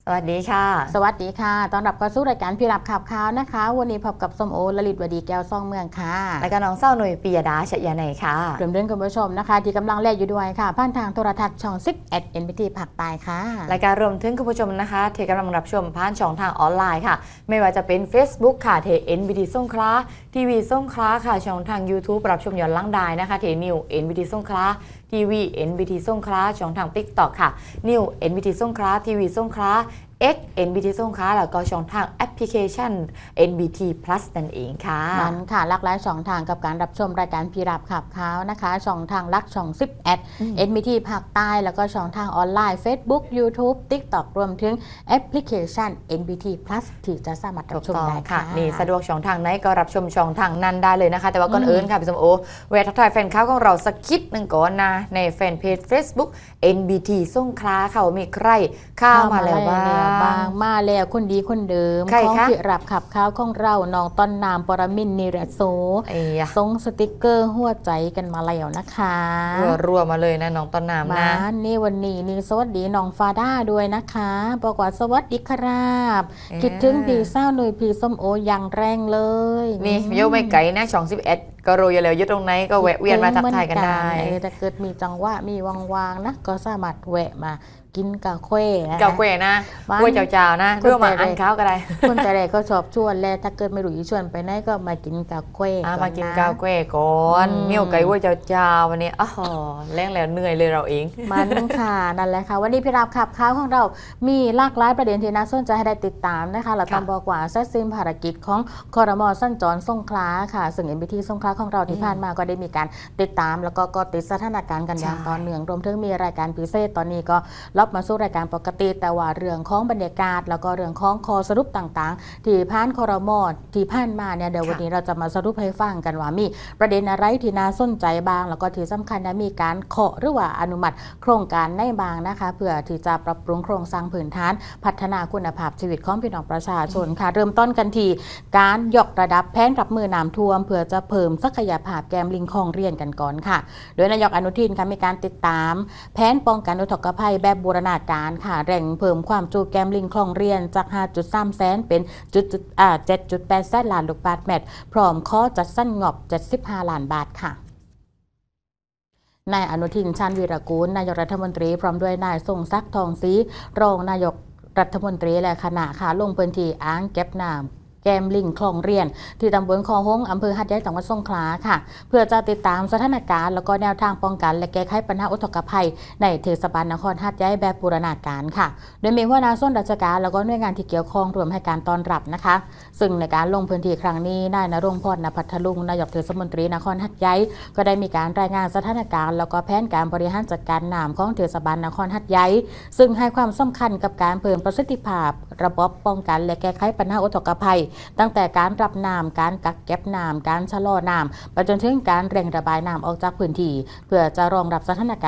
สวัสดีค่ะสวัสดีค่ะตอนรับเข้าสู่รายการพี่รับข่าวข่าวนะคะวันนี้พบกับส้มโอลลิตวดีแก้วซ่องเมืองค่ะและก็น้องเศร้าหนุ่ยปียดาเฉยในค่ะเริ่มเรื่องคุณผู้ชมนะคะที่กำลังแลกอยู่ด้วยค่ะผ่านทางโทรทัศน์ช่อง11 NBT ภาคใต้ค่ะและการรวมถึงคุณผู้ชมนะคะที่กำลังรับชมผ่านช่องทางออนไลน์ค่ะไม่ว่าจะเป็น Facebook ค่ะเท NBT สงขลาทีวีสงขลาค่ะช่องทาง YouTube รับชมย้อนหลังได้นะคะเทนิว NBT สงขลาทีวี NBT สงขลาช่องทาง TikTok ค่ะนิว NBT สงขลาทีวีสงขลาX NBT สงขลาแล้วก็ช่องทางแอปพลิเคชัน NBT Plus นั่นเองค่ะมันค่ะหลากหลายช่องทางกับการรับชมรายการพี่รับข่าวข่าวนะคะช่องทางลักช่อง11 NBT ภาคใต้แล้วก็ช่องทางออนไลน์ Facebook YouTube TikTok รวมถึงแอปพลิเคชัน NBT Plus ที่จะสามารถรับชมได้ค่ะนี่สะดวกช่องทางไหนก็รับชมช่องทางนั้นได้เลยนะคะแต่ว่าก่อนอื่นค่ะพี่สมโอเวททักทายแฟนข่าวของเราสักคิดหนึ่งก่อนนะในแฟนเพจ Facebook NBT สงขลาค่ะมีใครเข้ามาแล้วบ้างมาแล้วคนดีคนเดิมของที่รับขับข้าวของเราน้องต้นน้ำปรมินทร์นิรโสส่งสติกเกอร์หัวใจกันมาแล้วนะคะรัวมาเลยนะน้องต้นน้ำนะนี่วันนี้นี่สวัสดีน้องฟาด้าด้วยนะคะบอกว่าสวัสดีครับคิดถึงพี่เศร้าหนุ่ยพี่ส้มโออย่างแรงเลยนี่โยไม่ไกลนะช่อง11ก็รู้อยู่แล้วยึดตรงไหนก็แวะเวียนมาทักทายกันได้แต่เกิดมีจังหวะมีวางๆนะก็สามารถแวะมากินกาแฟกาแฟนะกล้วยเจ้าๆนะเพื่อมาอันข้าวก็ได้คนแต่แรกก็ชอบชวนแล้วถ้าเกิดไม่รู้ชวนไปไหนก็มากินกาแฟมากินกาแฟก่อนเนี่ยวไก่กล้วยเจ้าๆวันนี้อ๋อแรงแล้วเหนื่อยเลยเราเองมันค่ะนั่นแหละค่ะวันนี้พี่รับขับข้าวของเรามีหลากหลายประเด็นที่น่าสนใจให้ได้ติดตามนะคะเราต้องบอกว่าเสร็จสิ้นภารกิจของครม.สั้นจรสงขลาค่ะซึ่ง NBT สงขลาของเราที่ผ่านมาก็ได้มีการติดตามแล้วก็ติดสถานการณ์กันอย่างต่อเนื่องรวมถึงมีรายการพิเศษตอนนี้ก็รับมาสู่รายการปกติแต่ว่าเรื่องของบรรยากาศแล้วก็เรื่องของข้อสรุปต่างๆที่ผ่านครม.ที่ผ่านมาเนี่ยเดี๋ยววันนี้เราจะมาสรุปให้ฟังกันว่ามีประเด็นอะไรที่น่าสนใจบ้างแล้วก็ที่สำคัญนะมีการเคาะหรือว่าอนุมัติโครงการในบางนะคะเพื่อที่จะปรับปรุงโครงสร้างพื้นฐานพัฒนาคุณภาพชีวิตของพี่น้องประชาชนค่ะเริ่มต้นกันที่การยกระดับแผนรับมือน้ำท่วมเพื่อจะเพิ่มศักยภาพแกมลิงคลองเรียนกันก่อนค่ะโดยนายกอนุทินค่ะมีการติดตามแผนป้องกันอุทกภัยแบบบูรณาการค่ะแร่งเพิ่มความจุแกมลิงคลองเรียนจาก 5.3 แสนเป็น 7.8 แสนล้านลูกบาศก์เมตรพร้อมขอจัดสรรงบ 75 ล้านบาทค่ะนายอนุทิน ชาญวีรกูลนายกรัฐมนตรีพร้อมด้วยนายทรงศักดิ์ทองศรีรองนายกรัฐมนตรีและคณะค่ะลงพื้นที่อ่างเก็บน้ำแกมลิงคลองเรียนที่ตำบลคลองหงส์อำเภอหาดใหญ่จังหวัดสงขลาค่ะเพื่อจะติดตามสถานการณ์แล้วก็แนวทางป้องกันและแก้ไขปัญหาอุทกภัยในเทศบาลนครหาดใหญ่แบบบูรณาการค่ะโดยมีหัวหน้าส่วนราชการแล้วก็หน่วยงานที่เกี่ยวข้องรวมให้การต้อนรับนะคะซึ่งในการลงพื้นที่ครั้งนี้นายณรงค์พร ณพัทลุงนายกเทศมนตรีนครหาดใหญ่ก็ได้มีการรายงานสถานการณ์แล้วก็แผนการบริหารจัดการน้ำของเทศบาลนครหาดใหญ่ซึ่งให้ความสำคัญกับการเพิ่มประสิทธิภาพระบบป้องกันและแก้ไขปัญหาอุทกภัยตั้งแต่การรับน้ำการกักเก็บน้ำการชะลอน้ำไปจนถึงการเร่งระบายน้ำออกจากพื้นที่เพื่อจะรองรับสถานการณ์